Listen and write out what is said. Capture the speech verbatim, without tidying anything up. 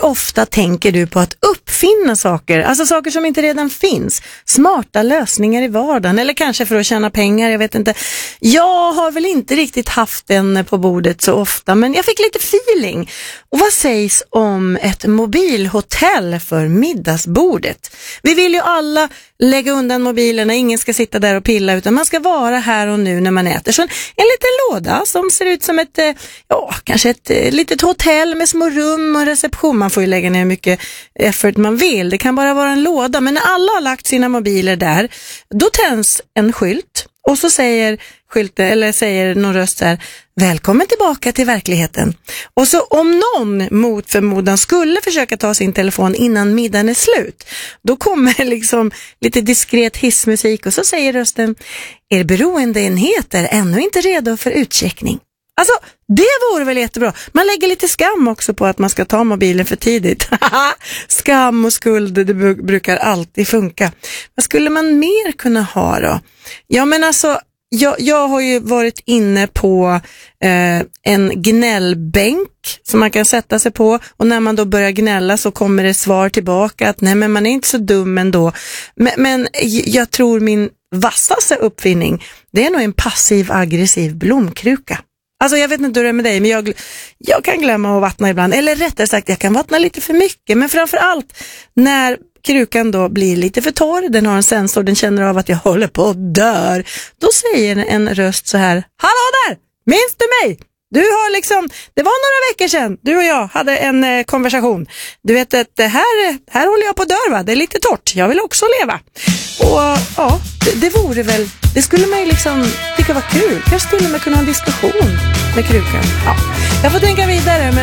hur ofta tänker du på att uppfinna saker? Alltså saker som inte redan finns. Smarta lösningar i vardagen. Eller kanske för att tjäna pengar, jag vet inte. Jag har väl inte riktigt haft den på bordet så ofta, men jag fick lite feeling. Och vad sägs om ett mobilhotell för middagsbordet? Vi vill ju alla lägga undan mobilerna, ingen ska sitta där och pilla, utan man ska vara här och nu när man äter. Så en, en liten låda som ser ut som ett, ja, kanske ett litet hotell med små rum och reception. Man får ju lägga ner mycket effort man vill. Det kan bara vara en låda, men när alla har lagt sina mobiler där, då tänds en skylt och så säger skylten, eller säger någon röst så här: välkommen tillbaka till verkligheten. Och så om någon mot förmodan skulle försöka ta sin telefon innan middagen är slut, då kommer liksom lite diskret hissmusik och så säger rösten: er beroendeenhet är ännu inte redo för utcheckning. Alltså, det vore väl jättebra. Man lägger lite skam också på att man ska ta mobilen för tidigt. Skam och skuld, det brukar alltid funka. Vad skulle man mer kunna ha då? Ja, men alltså, jag, jag har ju varit inne på eh, en gnällbänk som man kan sätta sig på, och när man då börjar gnälla så kommer det svar tillbaka att nej, men man är inte så dum ändå. Men, men jag tror min vassaste uppfinning, det är nog en passiv-aggressiv blomkruka. Alltså jag vet inte hur det är med dig, men jag, jag kan glömma att vattna ibland. Eller rättare sagt, jag kan vattna lite för mycket. Men framförallt när krukan då blir lite för torr, den har en sensor, den känner av att jag håller på att dör. Då säger en röst så här: hallå där, minns du mig? Du har liksom, det var några veckor sedan du och jag hade en eh, konversation. Du vet att det här, här håller jag på att dö, va? Det är lite torrt, jag vill också leva. Och ja, det, det vore väl, det skulle man ju liksom tycka var kul. Kanske till och med kunna ha en diskussion med krukan. Ja, jag får tänka vidare, men